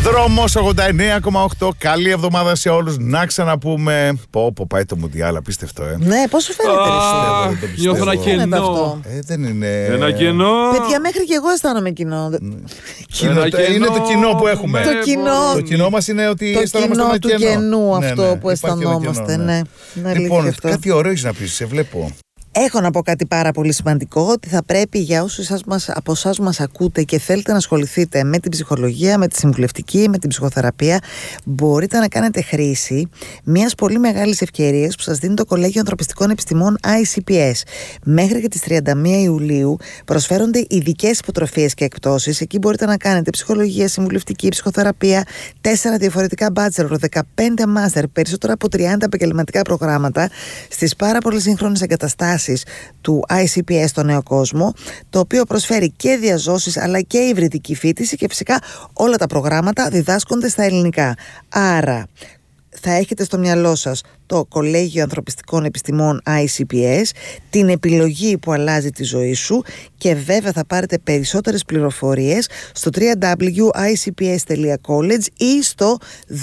Δρόμος 89,8. Καλή εβδομάδα σε όλους. Να ξαναπούμε. Πω, πάει το Μουντιάλ, απίστευτο, Ναι, πώς σου φαίνεται? Πιστεύω. Νιώθω ένα κενό. Δεν είναι. Ένα κενό. Παιδιά, μέχρι και εγώ αισθάνομαι κοινό. Είναι το κοινό που έχουμε. Το κοινό μας είναι ότι το αισθανόμαστε κοινό ένα του κενό. κενού αυτό που Υπάρχει ένα αισθανόμαστε. κενό, Ναι. Λοιπόν, κάτι ωραίο έχεις να πεις, σε βλέπω. Έχω να πω κάτι πάρα πολύ σημαντικό, ότι θα πρέπει για όσους από εσάς μας ακούτε και θέλετε να ασχοληθείτε με την ψυχολογία, με τη συμβουλευτική, με την ψυχοθεραπεία, μπορείτε να κάνετε χρήση μιας πολύ μεγάλης ευκαιρίας που σας δίνει το Κολέγιο Ανθρωπιστικών Επιστημών ICPS. Μέχρι και τις 31 Ιουλίου προσφέρονται ειδικές υποτροφίες και εκπτώσεις. Εκεί μπορείτε να κάνετε ψυχολογία, συμβουλευτική, ψυχοθεραπεία, 4 διαφορετικά bachelor, 15 master, περισσότερα από 30 επαγγελματικά προγράμματα στις πάρα πολλές σύγχρονες εγκαταστάσεις του ICPS στο νέο κόσμο, το οποίο προσφέρει και διαζώσεις αλλά και υβριδική φοιτηση και φυσικά όλα τα προγράμματα διδάσκονται στα ελληνικά. Άρα θα έχετε στο μυαλό σας το Κολέγιο Ανθρωπιστικών Επιστημών ICPS, την επιλογή που αλλάζει τη ζωή σου, και βέβαια θα πάρετε περισσότερες πληροφορίες στο www.icps.college ή στο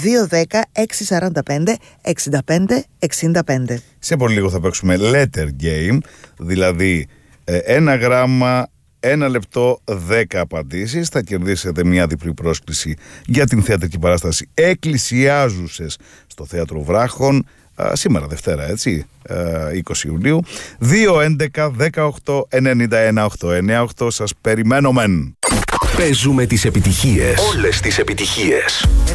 210-645-65-65. Σε πολύ λίγο θα παίξουμε letter game, δηλαδή ένα γράμμα, 1 λεπτό, 10 απαντήσεις. Θα κερδίσετε μια διπλή πρόσκληση για την θεατρική παράσταση Εκκλησιάζουσες στο Θέατρο Βράχων, σήμερα Δευτέρα, έτσι, 20 Ιουλίου. 2-11-18-91-898. Σας περιμένομεν. Παίζουμε τις επιτυχίες. Όλες τις επιτυχίες.